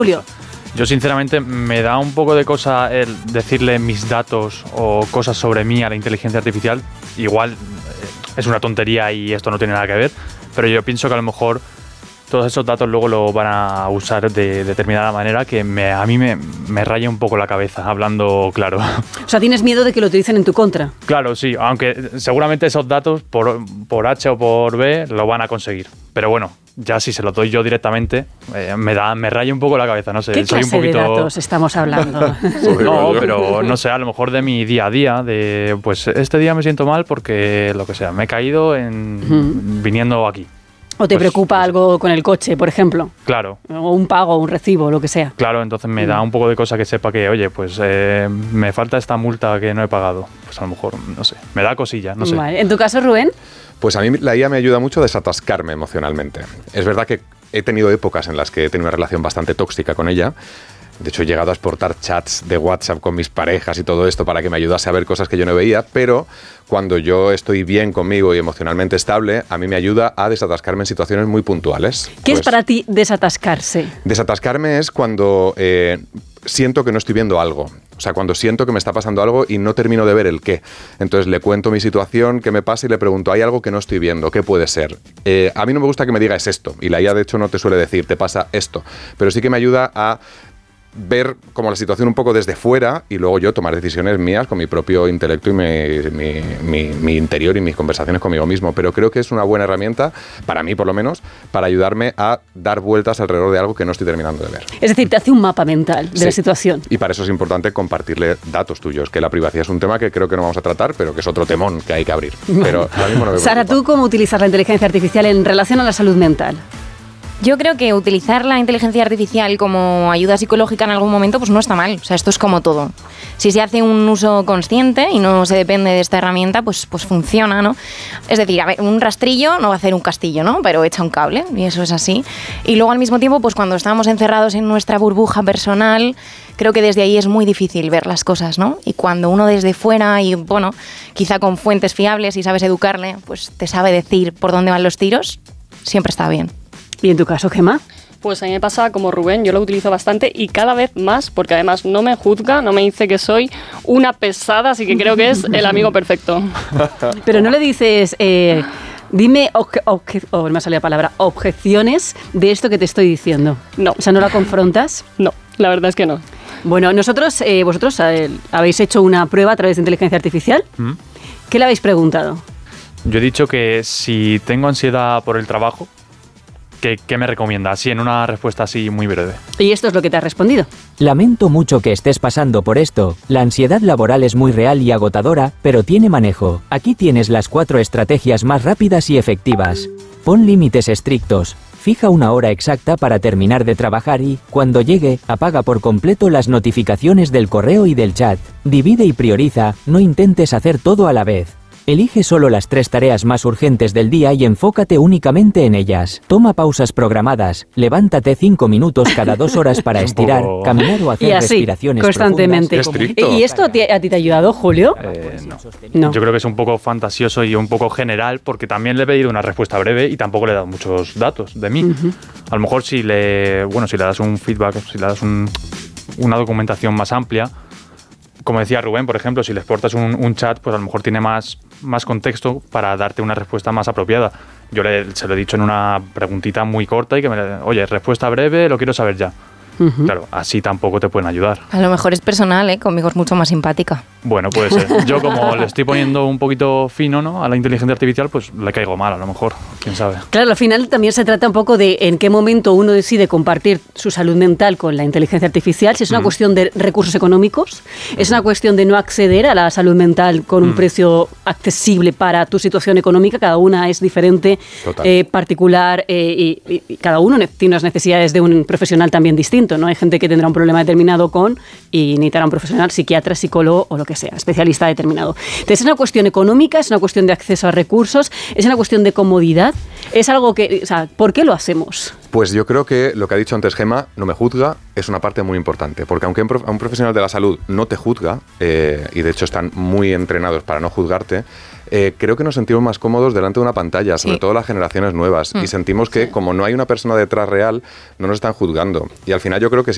Julio. Yo sinceramente me da un poco de cosa el decirle mis datos o cosas sobre mí a la inteligencia artificial. Igual es una tontería y esto no tiene nada que ver, pero yo pienso que a lo mejor todos esos datos luego lo van a usar de determinada manera que a mí me raya un poco la cabeza, hablando claro. O sea, ¿tienes miedo de que lo utilicen en tu contra? Claro, sí, aunque seguramente esos datos por H o por B lo van a conseguir. Pero bueno, ya si se los doy yo directamente, me raya un poco la cabeza, no sé. ¿Qué clase de datos estamos hablando? No, pero no sé, a lo mejor de mi día a día, de pues este día me siento mal porque lo que sea, me he caído viniendo aquí. ¿O te preocupa algo con el coche, por ejemplo? Claro. O un pago, un recibo, lo que sea. Claro, entonces me da un poco de cosa que sepa que, oye, pues me falta esta multa que no he pagado. Pues a lo mejor, no sé, me da cosilla, no sé. Vale. ¿En tu caso, Rubén? Pues a mí la IA me ayuda mucho a desatascarme emocionalmente. Es verdad que he tenido épocas en las que he tenido una relación bastante tóxica con ella. De hecho, he llegado a exportar chats de WhatsApp con mis parejas y todo esto para que me ayudase a ver cosas que yo no veía, pero cuando yo estoy bien conmigo y emocionalmente estable, a mí me ayuda a desatascarme en situaciones muy puntuales. ¿Qué es para ti desatascarse? Desatascarme es cuando siento que no estoy viendo algo. O sea, cuando siento que me está pasando algo y no termino de ver el qué. Entonces le cuento mi situación, qué me pasa y le pregunto, ¿hay algo que no estoy viendo? ¿Qué puede ser? A mí no me gusta que me diga es esto. Y la IA, de hecho, no te suele decir, te pasa esto. Pero sí que me ayuda a ver como la situación un poco desde fuera y luego yo tomar decisiones mías con mi propio intelecto y mi interior y mis conversaciones conmigo mismo. Pero creo que es una buena herramienta, para mí por lo menos, para ayudarme a dar vueltas alrededor de algo que no estoy terminando de ver. Es decir, te hace un mapa mental de la situación. Y para eso es importante compartirle datos tuyos, que la privacidad es un tema que creo que no vamos a tratar, pero que es otro temón que hay que abrir. Pero ahora mismo no me Sara, ¿tú cómo utilizas la inteligencia artificial en relación a la salud mental? Yo creo que utilizar la inteligencia artificial como ayuda psicológica en algún momento pues no está mal. O sea, esto es como todo. Si se hace un uso consciente y no se depende de esta herramienta, pues funciona, ¿no? Es decir, a ver, un rastrillo no va a hacer un castillo, ¿no? Pero echa un cable y eso es así. Y luego al mismo tiempo, pues cuando estamos encerrados en nuestra burbuja personal, creo que desde ahí es muy difícil ver las cosas, ¿no? Y cuando uno desde fuera y, bueno, quizá con fuentes fiables y sabes educarle, pues te sabe decir por dónde van los tiros, siempre está bien. ¿Y en tu caso, Gemma? Pues a mí me pasa como Rubén, yo lo utilizo bastante y cada vez más, porque además no me juzga, no me dice que soy una pesada, así que creo que es el amigo perfecto. Pero no le dices, dime, me ha salido la palabra, objeciones de esto que te estoy diciendo. No. O sea, ¿no la confrontas? No, la verdad es que no. Bueno, vosotros habéis hecho una prueba a través de inteligencia artificial. ¿Qué le habéis preguntado? Yo he dicho que si tengo ansiedad por el trabajo, ¿qué me recomienda? Así, en una respuesta así muy breve. Y esto es lo que te ha respondido. Lamento mucho que estés pasando por esto. La ansiedad laboral es muy real y agotadora, pero tiene manejo. Aquí tienes las 4 estrategias más rápidas y efectivas. Pon límites estrictos. Fija una hora exacta para terminar de trabajar y, cuando llegue, apaga por completo las notificaciones del correo y del chat. Divide y prioriza, no intentes hacer todo a la vez. Elige solo las 3 tareas más urgentes del día y enfócate únicamente en ellas. Toma pausas programadas, levántate 5 minutos cada 2 horas para estirar, caminar o hacer y así, respiraciones constantemente. Estricto. ¿Y esto a ti te ha ayudado, Julio? No. Yo creo que es un poco fantasioso y un poco general, porque también le he pedido una respuesta breve y tampoco le he dado muchos datos de mí. A lo mejor si le das un feedback, si le das una documentación más amplia, como decía Rubén, por ejemplo, si le exportas un chat, pues a lo mejor tiene más contexto para darte una respuesta más apropiada. Yo se lo he dicho en una preguntita muy corta y oye, respuesta breve, lo quiero saber ya. Claro, así tampoco te pueden ayudar. A lo mejor es personal, ¿eh? Conmigo es mucho más simpática. Bueno, puede ser. Yo como le estoy poniendo un poquito fino, ¿no?, a la inteligencia artificial, pues le caigo mal a lo mejor, quién sabe. Claro, al final también se trata un poco de en qué momento uno decide compartir su salud mental con la inteligencia artificial, si es una cuestión de recursos económicos, es una cuestión de no acceder a la salud mental con un precio accesible para tu situación económica, cada una es diferente, particular, y cada uno tiene unas necesidades de un profesional también distinto, ¿no? Hay gente que tendrá un problema determinado y necesitará un profesional, psiquiatra, psicólogo o lo que sea, especialista determinado. Entonces, es una cuestión económica, es una cuestión de acceso a recursos, es una cuestión de comodidad, es algo que, o sea, ¿por qué lo hacemos? Pues yo creo que lo que ha dicho antes Gemma, no me juzga, es una parte muy importante, porque aunque a un profesional de la salud no te juzga, y de hecho están muy entrenados para no juzgarte, creo que nos sentimos más cómodos delante de una pantalla, sobre todo las generaciones nuevas, y sentimos que como no hay una persona detrás real, no nos están juzgando. Y al final yo creo que